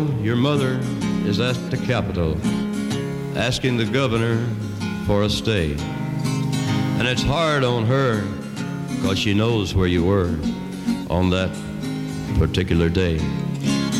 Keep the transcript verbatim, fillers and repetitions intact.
Your mother is at the Capitol asking the governor for a stay. And it's hard on her because she knows where you were on that particular day.